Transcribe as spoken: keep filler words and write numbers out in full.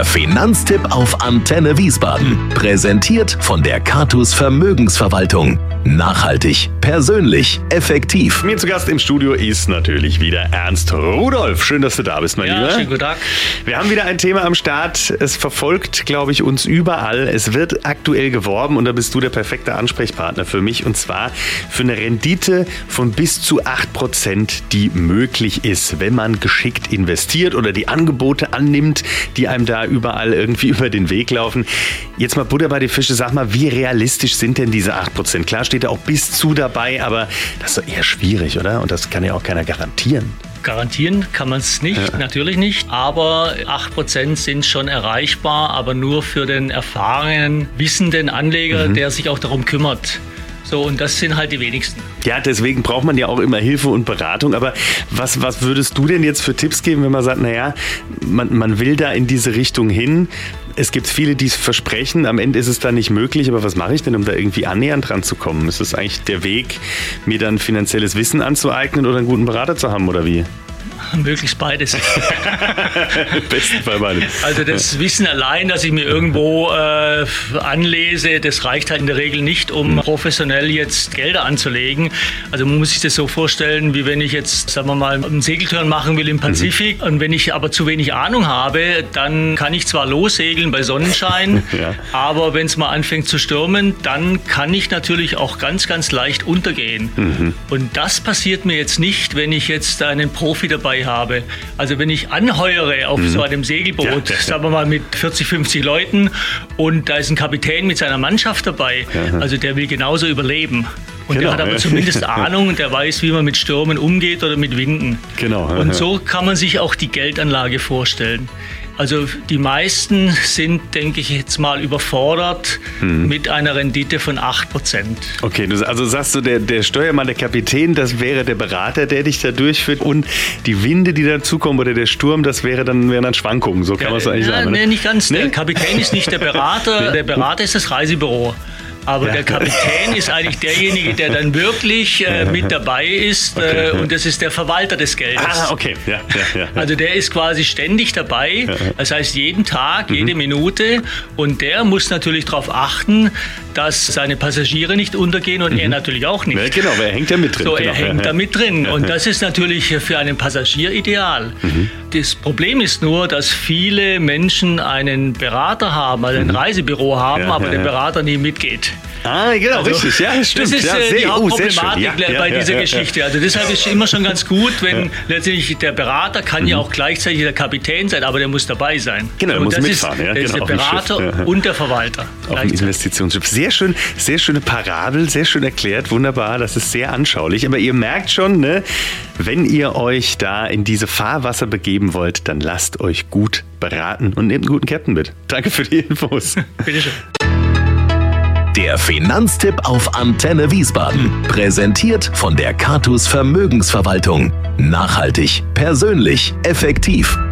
Finanztipp auf Antenne Wiesbaden. Präsentiert von der Catus Vermögensverwaltung. Nachhaltig, persönlich, effektiv. Mir zu Gast im Studio ist natürlich wieder Ernst Rudolph. Schön, dass du da bist, mein ja, Lieber. Schönen guten Tag. Wir haben wieder ein Thema am Start. Es verfolgt, glaube ich, uns überall. Es wird aktuell geworben und da bist du der perfekte Ansprechpartner für mich. Und zwar für eine Rendite von bis zu acht Prozent, die möglich ist, wenn man geschickt investiert oder die Angebote annimmt, die einem da überall irgendwie über den Weg laufen. Jetzt mal Butter bei die Fische. Sag mal, wie realistisch sind denn diese acht Prozent? Klar steht da auch bis zu dabei, aber das ist doch eher schwierig, oder? Und das kann ja auch keiner garantieren. Garantieren kann man es nicht, ja. Natürlich nicht. Aber acht Prozent sind schon erreichbar, aber nur für den erfahrenen, wissenden Anleger, mhm. der sich auch darum kümmert. So, und das sind halt die wenigsten. Ja, deswegen braucht man ja auch immer Hilfe und Beratung. Aber was, was würdest du denn jetzt für Tipps geben, wenn man sagt, naja, man, man will da in diese Richtung hin. Es gibt viele, die es versprechen, am Ende ist es dann nicht möglich. Aber was mache ich denn, um da irgendwie annähernd dran zu kommen? Ist das eigentlich der Weg, mir dann finanzielles Wissen anzueignen oder einen guten Berater zu haben, oder wie? Möglichst beides. Besten Fall beides. Also das Wissen allein, dass ich mir irgendwo äh, anlese, das reicht halt in der Regel nicht, um mhm. professionell jetzt Gelder anzulegen. Also man muss sich das so vorstellen, wie wenn ich jetzt, sagen wir mal, einen Segeltörn machen will im Pazifik. Mhm. Und wenn ich aber zu wenig Ahnung habe, dann kann ich zwar lossegeln bei Sonnenschein, ja. aber wenn es mal anfängt zu stürmen, dann kann ich natürlich auch ganz, ganz leicht untergehen. Mhm. Und das passiert mir jetzt nicht, wenn ich jetzt einen Profi dabei habe. Also wenn ich anheuere auf mhm. so einem Segelboot, ja, ja, ja. sagen wir mal mit vierzig, fünfzig Leuten und da ist ein Kapitän mit seiner Mannschaft dabei, ja. also der will genauso überleben. Und genau, der hat aber ja. zumindest Ahnung und der weiß, wie man mit Stürmen umgeht oder mit Winden. Genau. Und so kann man sich auch die Geldanlage vorstellen. Also die meisten sind, denke ich jetzt mal, überfordert hm. mit einer Rendite von acht Prozent. Okay, du, also sagst du, der, der Steuermann, der Kapitän, das wäre der Berater, der dich da durchführt und die Winde, die dazukommen oder der Sturm, das wäre dann, wären dann Schwankungen, so kann ja, man es eigentlich ja, sagen. Nee, nicht ganz. Nee? Der Kapitän ist nicht der Berater, der Berater ist das Reisebüro. Aber ja. der Kapitän ist eigentlich derjenige, der dann wirklich äh, mit dabei ist äh, okay. und das ist der Verwalter des Geldes. Ah, okay. Ja, ja, ja. Also der ist quasi ständig dabei, das heißt jeden Tag, jede mhm. Minute und der muss natürlich darauf achten, dass seine Passagiere nicht untergehen und mhm. er natürlich auch nicht. Ja, genau, er hängt ja mit drin. So, genau. er hängt da mit drin und das ist natürlich für einen Passagier ideal. Mhm. Das Problem ist nur, dass viele Menschen einen Berater haben, also ein mhm. Reisebüro haben, ja, aber ja, der Berater nie mitgeht. Ah, genau, also, richtig, ja, das stimmt. Das ist ja, äh, die Hauptproblematik ja, ja, bei ja, dieser ja, Geschichte. Also deshalb ist es immer schon ganz gut, wenn ja. letztendlich der Berater kann mhm. ja auch gleichzeitig der Kapitän sein, aber der muss dabei sein. Genau, er und muss das mitfahren. Ist, ja, das genau, ist der Berater ja. und der Verwalter. Auf dem Investitionsschiff. Sehr schön, sehr schöne Parabel, sehr schön erklärt, wunderbar, das ist sehr anschaulich. Aber ihr merkt schon, ne, wenn ihr euch da in diese Fahrwasser begeben wollt, dann lasst euch gut beraten und nehmt einen guten Captain mit. Danke für die Infos. Bitteschön. Der Finanztipp auf Antenne Wiesbaden. Präsentiert von der Catus Vermögensverwaltung. Nachhaltig, persönlich, effektiv.